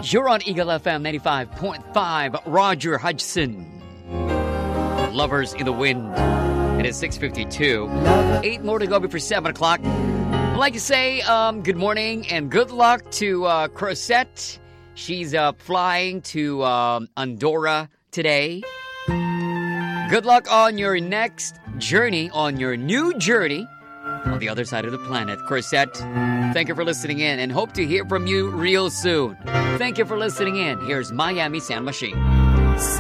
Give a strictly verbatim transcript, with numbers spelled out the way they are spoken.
You're on Eagle F M ninety-five point five. Roger Hudson. Lovers in the Wind. It is six fifty-two. Eight more to go before seven o'clock. I'd like to say um, good morning and good luck to uh, Crosette. She's uh, flying to um, Andorra today. Good luck on your next journey, on your new journey on the other side of the planet. Crosette, thank you for listening in and hope to hear from you real soon. Thank you for listening in. Here's Miami Sound Machine.